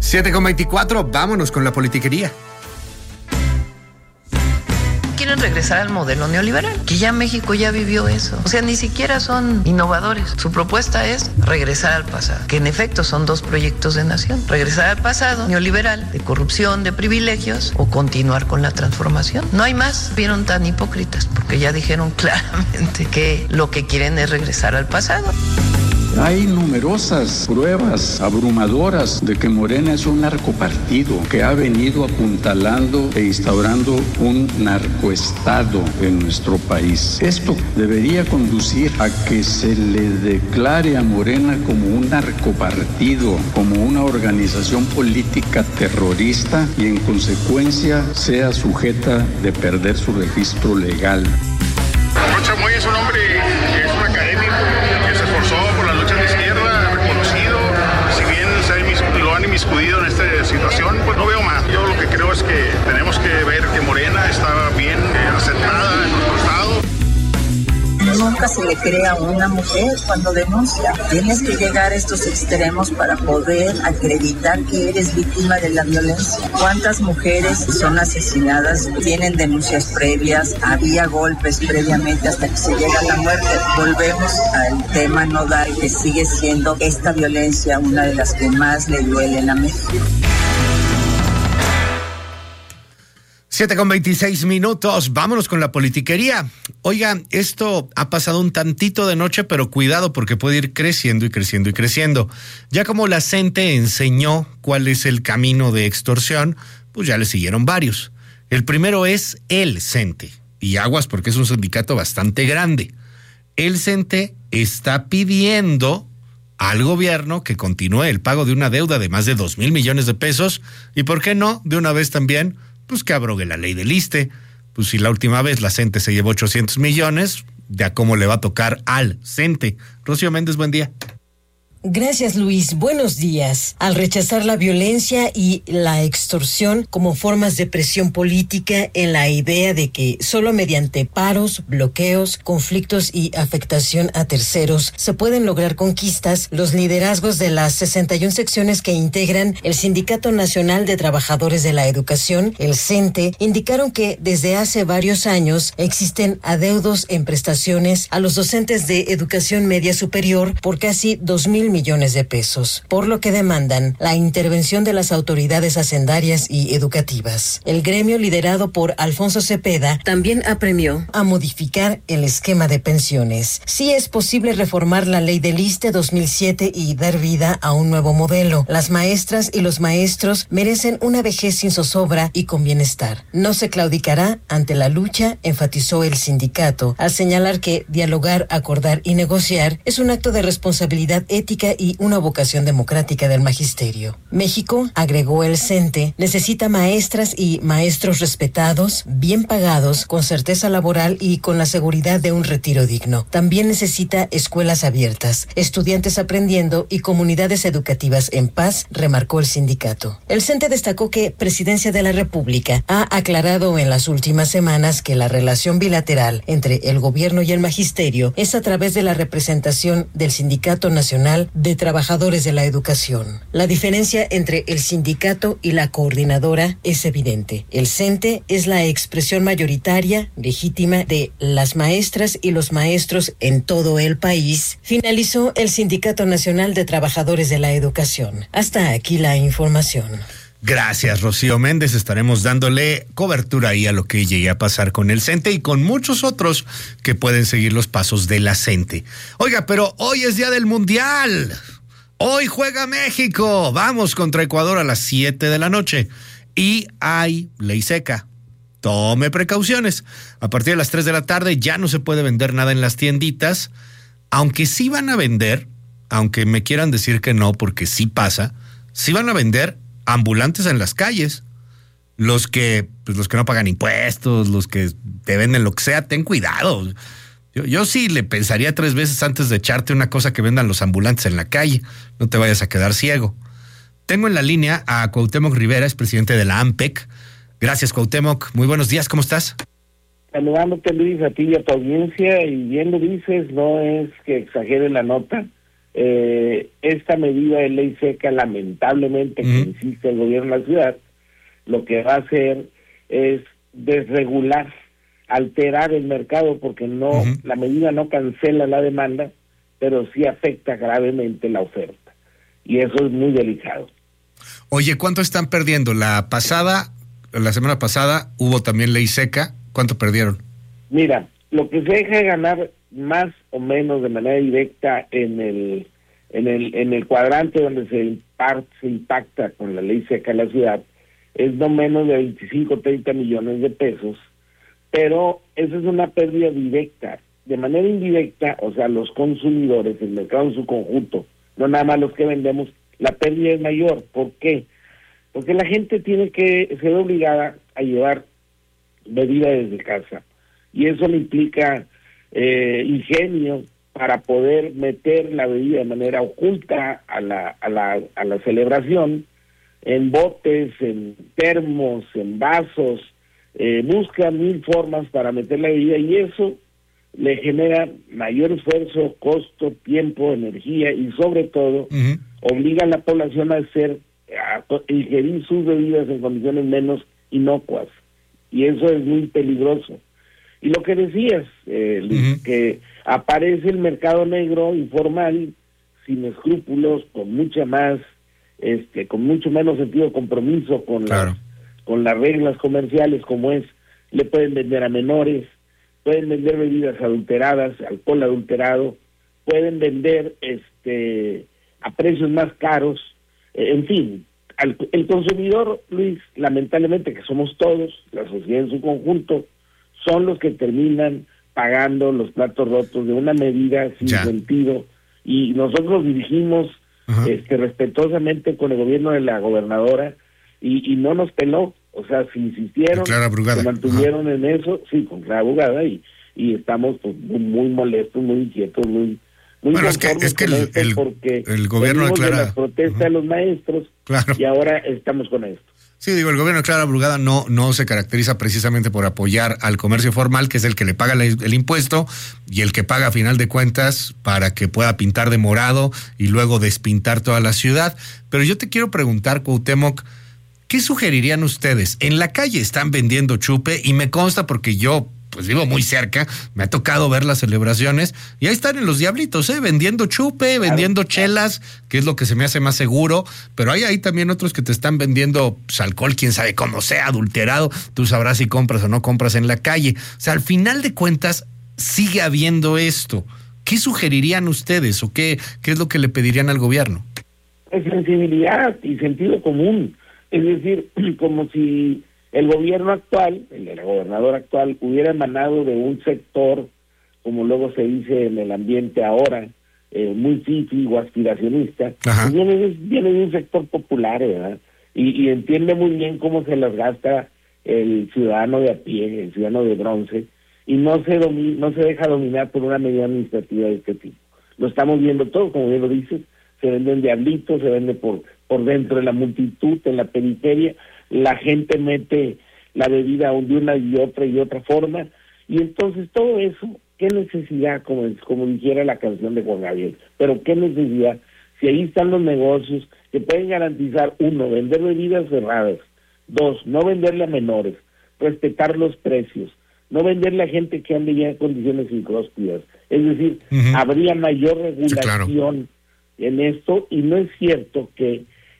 7:24, vámonos con la politiquería. Quieren regresar al modelo neoliberal, que ya México ya vivió eso. O sea, ni siquiera son innovadores. Su propuesta es regresar al pasado, que en efecto son dos proyectos de nación. Regresar al pasado neoliberal, de corrupción, de privilegios, o continuar con la transformación. No hay más. Vieron tan hipócritas, porque ya dijeron claramente que lo que quieren es regresar al pasado. Hay numerosas pruebas abrumadoras de que Morena es un narcopartido que ha venido apuntalando e instaurando un narcoestado en nuestro país. Esto debería conducir a que se le declare a Morena como un narcopartido, como una organización política terrorista y en consecuencia sea sujeta de perder su registro legal. Chamoy es un hombre que es un académico que se esforzó por las luchas de izquierda, reconocido. Si bien lo han inmiscuido en esta situación, pues no veo más. Yo lo que creo es que tenemos que ver que Morena está bien asentada en nuestro estado. Nunca se le cree a una mujer cuando denuncia. Tienes que llegar a estos extremos para poder acreditar que eres víctima de la violencia. ¿Cuántas mujeres son asesinadas? Tienen denuncias previas, había golpes previamente hasta que se llega a la muerte. Volvemos al tema nodal, que sigue siendo esta violencia una de las que más le duelen a México. 7:26, vámonos con la politiquería. Oiga, esto ha pasado un tantito de noche, pero cuidado porque puede ir creciendo y creciendo y creciendo. Ya como la CENTE enseñó cuál es el camino de extorsión, pues ya le siguieron varios. El primero es el CENTE, y aguas porque es un sindicato bastante grande. El CENTE está pidiendo al gobierno que continúe el pago de una deuda de más de 2,000 millones de pesos, y por qué no, de una vez también, pues que abrogue la ley del ISSSTE. Pues si la última vez la CENTE se llevó 800 millones, ya cómo le va a tocar al CENTE. Rocío Méndez, buen día. Gracias, Luis. Buenos días. Al rechazar la violencia y la extorsión como formas de presión política en la idea de que solo mediante paros, bloqueos, conflictos y afectación a terceros se pueden lograr conquistas, los liderazgos de las 61 secciones que integran el Sindicato Nacional de Trabajadores de la Educación, el CENTE, indicaron que desde hace varios años existen adeudos en prestaciones a los docentes de educación media superior por casi 2,000 millones de pesos, por lo que demandan la intervención de las autoridades hacendarias y educativas. El gremio liderado por Alfonso Cepeda también apremió a modificar el esquema de pensiones. Sí es posible reformar la ley del ISSSTE 2007 y dar vida a un nuevo modelo. Las maestras y los maestros merecen una vejez sin zozobra y con bienestar. No se claudicará ante la lucha, enfatizó el sindicato, al señalar que dialogar, acordar y negociar es un acto de responsabilidad ética y una vocación democrática del magisterio. México, agregó el CENTE, necesita maestras y maestros respetados, bien pagados, con certeza laboral y con la seguridad de un retiro digno. También necesita escuelas abiertas, estudiantes aprendiendo y comunidades educativas en paz, remarcó el sindicato. El CENTE destacó que Presidencia de la República ha aclarado en las últimas semanas que la relación bilateral entre el gobierno y el magisterio es a través de la representación del Sindicato Nacional de Trabajadores de la Educación. La diferencia entre el sindicato y la coordinadora es evidente. El CENTE es la expresión mayoritaria, legítima, de las maestras y los maestros en todo el país, finalizó el Sindicato Nacional de Trabajadores de la Educación. Hasta aquí la información. Gracias, Rocío Méndez. Estaremos dándole cobertura ahí a lo que llegue a pasar con el CENTE y con muchos otros que pueden seguir los pasos de la CENTE. Oiga, pero hoy es día del Mundial. Hoy juega México. Vamos contra Ecuador a las 7 de la noche. Y hay ley seca. Tome precauciones. A partir de las 3 de la tarde ya no se puede vender nada en las tienditas. Aunque sí van a vender, aunque me quieran decir que no, porque sí pasa, sí van a vender ambulantes en las calles. Los que no pagan impuestos, los que te venden lo que sea, ten cuidado. Yo sí le pensaría 3 veces antes de echarte una cosa que vendan los ambulantes en la calle. No te vayas a quedar ciego. Tengo en la línea a Cuauhtémoc Rivera, es presidente de la AMPEC. Gracias, Cuauhtémoc. Muy buenos días, ¿cómo estás? Saludándote, Luis, a ti y a tu audiencia, y bien lo dices, no es que exagere la nota, esta medida de ley seca, lamentablemente, que insiste el gobierno de la ciudad, lo que va a hacer es desregular, alterar el mercado, porque no, la medida no cancela la demanda, pero sí afecta gravemente la oferta. Y eso es muy delicado. Oye, ¿cuánto están perdiendo? La semana pasada hubo también ley seca. ¿Cuánto perdieron? Mira, lo que se deja de ganar más o menos de manera directa en el cuadrante donde se impacta con la ley seca en la ciudad es no menos de 25 o 30 millones de pesos, pero esa es una pérdida directa. De manera indirecta, o sea, los consumidores, el mercado en su conjunto, no nada más los que vendemos, la pérdida es mayor. ¿Por qué? Porque la gente tiene que ser obligada a llevar bebida desde casa, y eso le implica ingenio para poder meter la bebida de manera oculta a la celebración, en botes, en termos, en vasos, buscan 1000 formas para meter la bebida, y eso le genera mayor esfuerzo, costo, tiempo, energía, y sobre todo obliga a la población a ingerir sus bebidas en condiciones menos inocuas, y eso es muy peligroso. Y lo que decías, Luis, que aparece el mercado negro informal, sin escrúpulos, con mucho menos sentido de compromiso con las reglas comerciales, como es, le pueden vender a menores, pueden vender bebidas adulteradas, alcohol adulterado, pueden vender a precios más caros, en fin. El consumidor, Luis, lamentablemente, que somos todos, la sociedad en su conjunto, son los que terminan pagando los platos rotos de una medida sin sentido, y nosotros dirigimos respetuosamente con el gobierno de la gobernadora, y no nos peló. O sea, si insistieron, se mantuvieron en eso, sí, con Clara Brugada, y estamos pues, muy molestos, muy inquietos, muy bueno, es que el gobierno de Clara, las protestas de los maestros, y ahora estamos con esto. Sí, el gobierno de Clara Brugada no se caracteriza precisamente por apoyar al comercio formal, que es el que le paga el impuesto y el que paga a final de cuentas para que pueda pintar de morado y luego despintar toda la ciudad. Pero yo te quiero preguntar, Cuauhtémoc, ¿qué sugerirían ustedes? En la calle están vendiendo chupe, y me consta porque yo pues vivo muy cerca, me ha tocado ver las celebraciones, y ahí están en los diablitos, vendiendo chupe, vendiendo chelas, que es lo que se me hace más seguro, pero hay ahí también otros que te están vendiendo pues, alcohol, quién sabe cómo sea, adulterado, tú sabrás si compras o no compras en la calle. O sea, al final de cuentas, sigue habiendo esto. ¿Qué sugerirían ustedes o qué es lo que le pedirían al gobierno? Es sensibilidad y sentido común, es decir, como si el gobierno actual, el gobernador actual, hubiera emanado de un sector, como luego se dice en el ambiente ahora, muy fifi o aspiracionista, pues viene de un sector popular, ¿verdad? Y entiende muy bien cómo se las gasta el ciudadano de a pie, el ciudadano de bronce, y no se deja dominar por una medida administrativa de este tipo. Lo estamos viendo todo, como bien lo dices, se venden diablitos, se vende por dentro de la multitud, en la periferia. La gente mete la bebida de una y otra forma, y entonces todo eso, ¿qué necesidad? Como dijera la canción de Juan Gabriel, pero ¿qué necesidad? Si ahí están los negocios que pueden garantizar, 1, vender bebidas cerradas, 2, no venderle a menores, respetar los precios, no venderle a gente que ande ya en condiciones incróspidas, es decir, habría mayor regulación en esto, y no es cierto que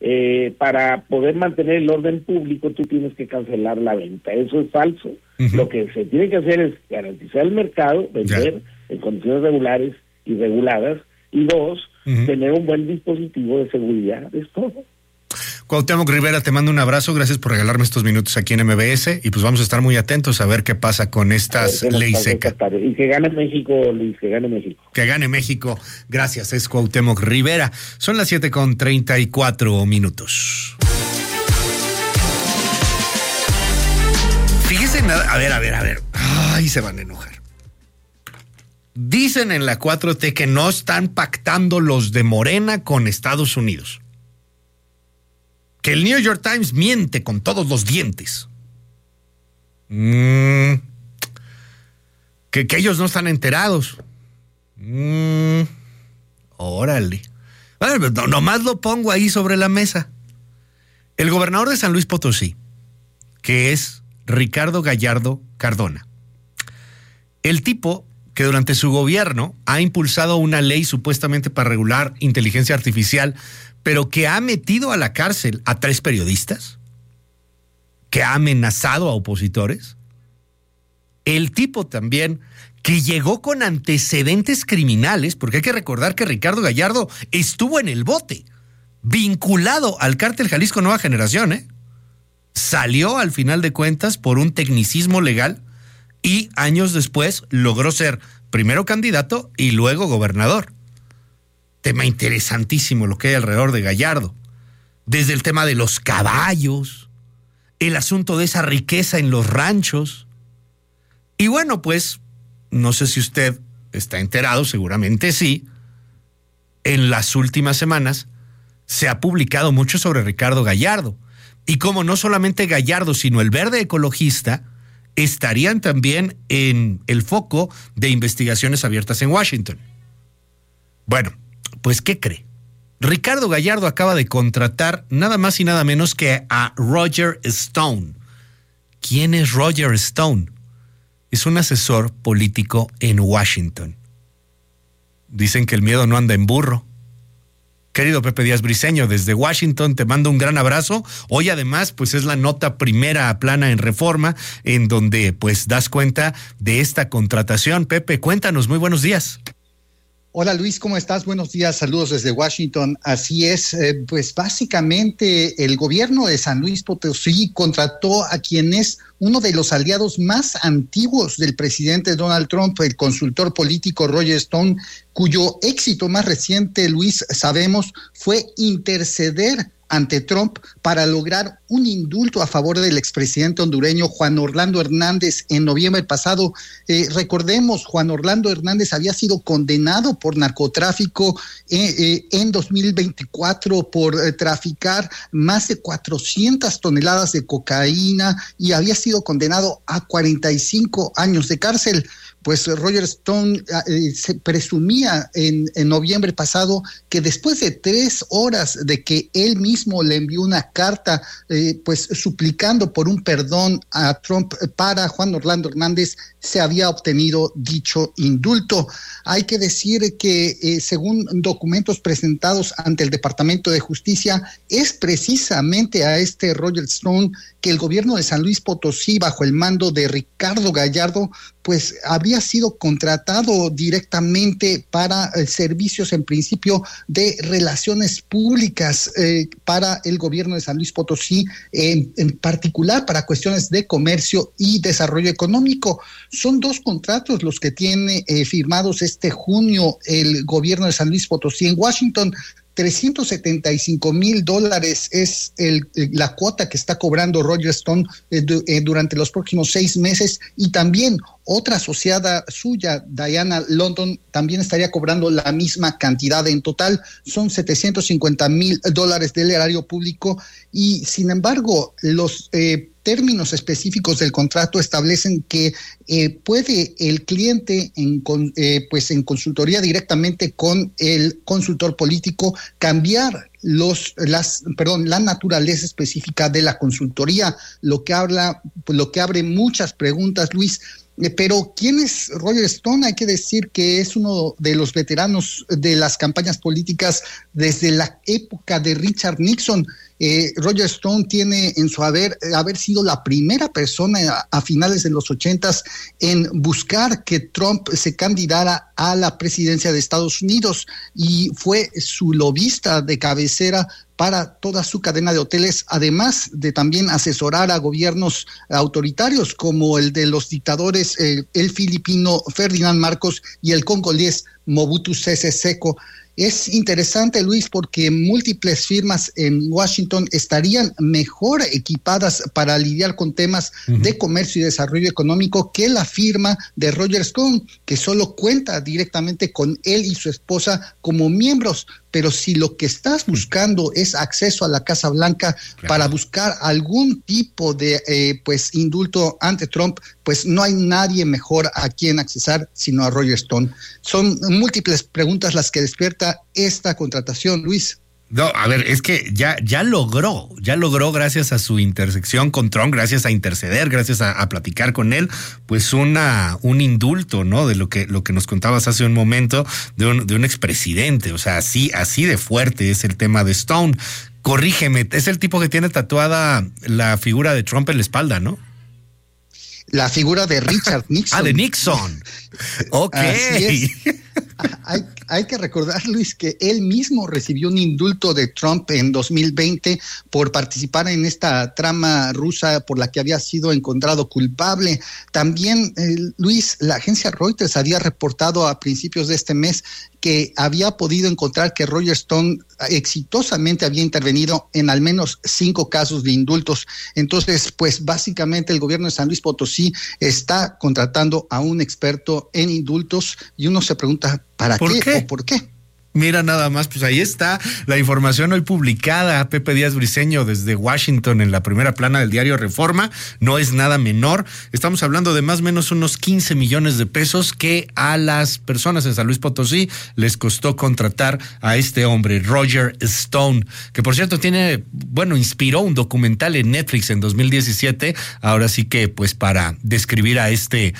para poder mantener el orden público tú tienes que cancelar la venta. Eso es falso. Lo que se tiene que hacer es garantizar el mercado, vender en condiciones regulares y reguladas, y 2, tener un buen dispositivo de seguridad. Es todo. Cuauhtémoc Rivera, te mando un abrazo, gracias por regalarme estos minutos aquí en MBS, y pues vamos a estar muy atentos a ver qué pasa con estas ley seca. Y que gane México, Luis, que gane México. Que gane México, gracias, es Cuauhtémoc Rivera. Son las 7:34. Fíjense, a ver, ay, se van a enojar. Dicen en la 4T que no están pactando los de Morena con Estados Unidos. Que el New York Times miente con todos los dientes. Que ellos no están enterados. Órale. Bueno, nomás lo pongo ahí sobre la mesa. El gobernador de San Luis Potosí, que es Ricardo Gallardo Cardona. El tipo que durante su gobierno ha impulsado una ley supuestamente para regular inteligencia artificial, pero que ha metido a la cárcel a 3 periodistas, que ha amenazado a opositores. El tipo también que llegó con antecedentes criminales, porque hay que recordar que Ricardo Gallardo estuvo en el bote, vinculado al cártel Jalisco Nueva Generación, Salió al final de cuentas por un tecnicismo legal y años después logró ser primero candidato y luego gobernador. Tema interesantísimo lo que hay alrededor de Gallardo. Desde el tema de los caballos, el asunto de esa riqueza en los ranchos. Y bueno, pues, no sé si usted está enterado, seguramente sí, en las últimas semanas se ha publicado mucho sobre Ricardo Gallardo. Y como no solamente Gallardo, sino el Verde Ecologista estarían también en el foco de investigaciones abiertas en Washington. Bueno, pues ¿qué cree? Ricardo Gallardo acaba de contratar nada más y nada menos que a Roger Stone. ¿Quién es Roger Stone? Es un asesor político en Washington. Dicen que el miedo no anda en burro. Querido Pepe Díaz Briceño, desde Washington te mando un gran abrazo. Hoy además pues es la nota primera plana en Reforma, en donde pues das cuenta de esta contratación. Pepe, cuéntanos, muy buenos días. Hola Luis, ¿cómo estás? Buenos días, saludos desde Washington. Así es, pues básicamente el gobierno de San Luis Potosí contrató a quien es uno de los aliados más antiguos del presidente Donald Trump, el consultor político Roger Stone, cuyo éxito más reciente, Luis, sabemos, fue interceder ante Trump para lograr un indulto a favor del expresidente hondureño Juan Orlando Hernández en noviembre pasado. Recordemos, Juan Orlando Hernández había sido condenado por narcotráfico en 2024 por traficar más de 400 toneladas de cocaína y había sido condenado a 45 años de cárcel. Pues Roger Stone se presumía en noviembre pasado que después de 3 horas de que él mismo le envió una carta pues suplicando por un perdón a Trump para Juan Orlando Hernández, se había obtenido dicho indulto. Hay que decir que según documentos presentados ante el Departamento de Justicia, es precisamente a este Roger Stone que el gobierno de San Luis Potosí, bajo el mando de Ricardo Gallardo, pues habría sido contratado directamente para servicios en principio de relaciones públicas para el gobierno de San Luis Potosí, en particular para cuestiones de comercio y desarrollo económico. Son 2 contratos los que tiene firmados este junio el gobierno de San Luis Potosí en Washington. $375,000 es la cuota que está cobrando Roger Stone durante los próximos 6 meses, y también otra asociada suya, Diana London, también estaría cobrando la misma cantidad. En total son $750,000 del erario público, y sin embargo los términos específicos del contrato establecen que puede el cliente pues en consultoría directamente con el consultor político cambiar la naturaleza específica de la consultoría, lo que abre muchas preguntas, Luis. Pero ¿quién es Roger Stone? Hay que decir que es uno de los veteranos de las campañas políticas desde la época de Richard Nixon. Roger Stone tiene en su haber sido la primera persona a finales de los 80s en buscar que Trump se candidara a la presidencia de Estados Unidos, y fue su lobista de cabecera para toda su cadena de hoteles, además de también asesorar a gobiernos autoritarios como el de los dictadores, el filipino Ferdinand Marcos y el congolés Mobutu Sese Seko. Es interesante, Luis, porque múltiples firmas en Washington estarían mejor equipadas para lidiar con temas de comercio y desarrollo económico que la firma de Roger Stone, que solo cuenta directamente con él y su esposa como miembros pero si lo que estás buscando es acceso a la Casa Blanca para buscar algún tipo de indulto ante Trump, pues no hay nadie mejor a quien accesar sino a Roger Stone. Son múltiples preguntas las que despierta esta contratación, Luis. No, a ver, es que ya logró gracias a su intersección con Trump, gracias a interceder, gracias a platicar con él, pues un indulto, ¿no? De lo que nos contabas hace un momento de un expresidente, o sea, así de fuerte es el tema de Stone. Corrígeme, es el tipo que tiene tatuada la figura de Trump en la espalda, ¿no? La figura de Richard Nixon. De Nixon. Ok. Así es. Hay que recordar, Luis, que él mismo recibió un indulto de Trump en 2020 por participar en esta trama rusa por la que había sido encontrado culpable. También, Luis, la agencia Reuters había reportado a principios de este mes que había podido encontrar que Roger Stone exitosamente había intervenido en al menos 5 casos de indultos. Entonces, pues básicamente el gobierno de San Luis Potosí está contratando a un experto en indultos y uno se pregunta, ¿para qué o por qué? Mira nada más, pues ahí está la información hoy publicada, Pepe Díaz Briceño desde Washington en la primera plana del diario Reforma, no es nada menor, estamos hablando de más o menos unos 15 millones de pesos que a las personas en San Luis Potosí les costó contratar a este hombre, Roger Stone, que por cierto inspiró un documental en Netflix en 2017, ahora sí que pues para describir a este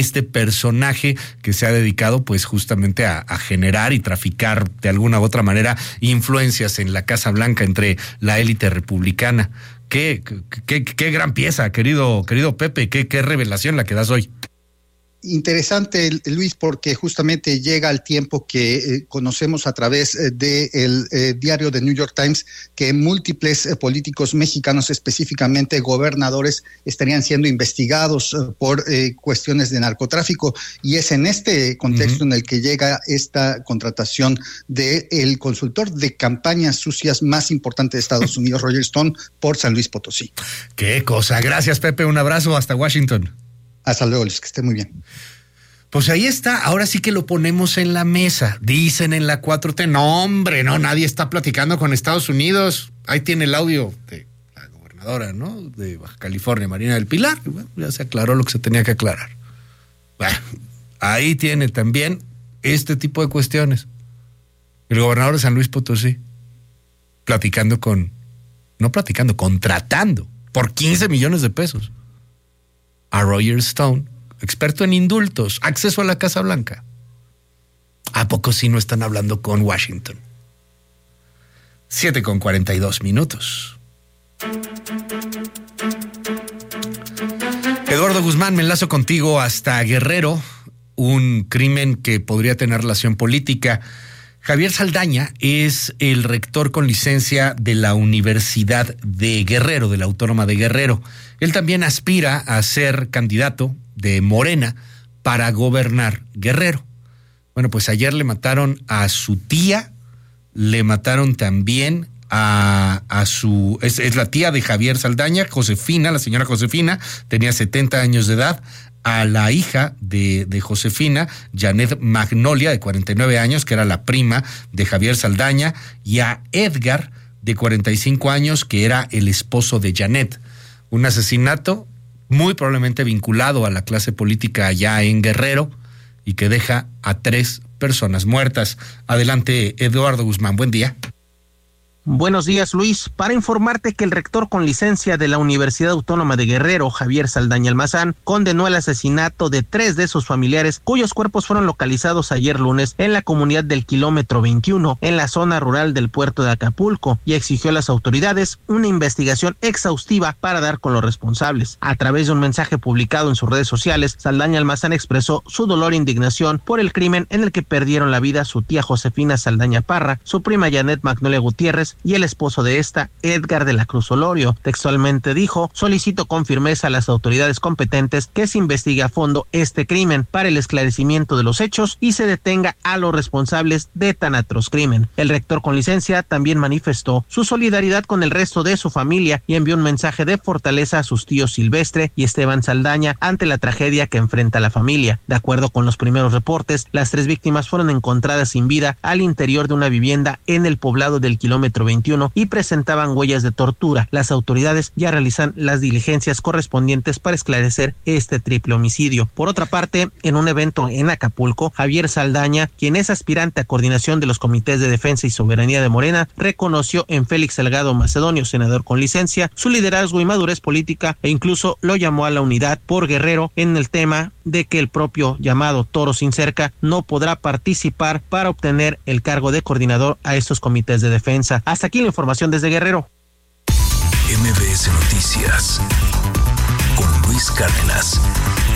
personaje que se ha dedicado pues justamente a generar y traficar de alguna u otra manera influencias en la Casa Blanca entre la élite republicana. Qué gran pieza, querido Pepe, qué revelación la que das hoy. Interesante, Luis, porque justamente llega el tiempo que conocemos a través del diario The New York Times que múltiples políticos mexicanos, específicamente gobernadores, estarían siendo investigados por cuestiones de narcotráfico, y es en este contexto en el que llega esta contratación del consultor de campañas sucias más importante de Estados Unidos, Roger Stone, por San Luis Potosí. Qué cosa. Gracias, Pepe. Un abrazo hasta Washington. Hasta luego, Luis, que esté muy bien. Pues ahí está, ahora sí que lo ponemos en la mesa. Dicen en la 4T, no hombre, no, nadie está platicando con Estados Unidos. Ahí tiene el audio de la gobernadora, ¿no? De Baja California, Marina del Pilar. Bueno, ya se aclaró lo que se tenía que aclarar. Bueno, ahí tiene también este tipo de cuestiones. El gobernador de San Luis Potosí, contratando por 15 millones de pesos a Roger Stone, experto en indultos, acceso a la Casa Blanca. ¿A poco sí no están hablando con Washington? 7:42. Eduardo Guzmán, me enlazo contigo hasta Guerrero, un crimen que podría tener relación política. Javier Saldaña es el rector con licencia de la Universidad de Guerrero, de la Autónoma de Guerrero. Él también aspira a ser candidato de Morena para gobernar Guerrero. Bueno, pues ayer le mataron a su tía, le mataron también es la tía de Javier Saldaña, Josefina, la señora Josefina, tenía 70 años de edad, a la hija de Josefina, Janet Magnolia, de 49 años, que era la prima de Javier Saldaña, y a Edgar, de 45 años, que era el esposo de Janet. Un asesinato muy probablemente vinculado a la clase política allá en Guerrero y que deja a 3 personas muertas. Adelante, Eduardo Guzmán, buen día. Buenos días, Luis. Para informarte que el rector con licencia de la Universidad Autónoma de Guerrero, Javier Saldaña Almazán, condenó el asesinato de 3 de sus familiares, cuyos cuerpos fueron localizados ayer lunes en la comunidad del kilómetro 21, en la zona rural del puerto de Acapulco, y exigió a las autoridades una investigación exhaustiva para dar con los responsables. A través de un mensaje publicado en sus redes sociales, Saldaña Almazán expresó su dolor e indignación por el crimen en el que perdieron la vida su tía Josefina Saldaña Parra, su prima Janet Magnolia Gutiérrez Flores y el esposo de esta, Edgar de la Cruz Olorio. Textualmente dijo: solicito con firmeza a las autoridades competentes que se investigue a fondo este crimen para el esclarecimiento de los hechos y se detenga a los responsables de tan atroz crimen. El rector con licencia también manifestó su solidaridad con el resto de su familia y envió un mensaje de fortaleza a sus tíos Silvestre y Esteban Saldaña ante la tragedia que enfrenta la familia. De acuerdo con los primeros reportes, las 3 víctimas fueron encontradas sin vida al interior de una vivienda en el poblado del kilómetro 21 y presentaban huellas de tortura. Las autoridades ya realizan las diligencias correspondientes para esclarecer este triple homicidio. Por otra parte, en un evento en Acapulco, Javier Saldaña, quien es aspirante a coordinación de los comités de defensa y soberanía de Morena, reconoció en Félix Salgado Macedonio, senador con licencia, su liderazgo y madurez política e incluso lo llamó a la unidad por Guerrero en el tema de que el propio llamado Toro Sin Cerca no podrá participar para obtener el cargo de coordinador a estos comités de defensa. Hasta aquí la información desde Guerrero. MBS Noticias con Luis Cárdenas.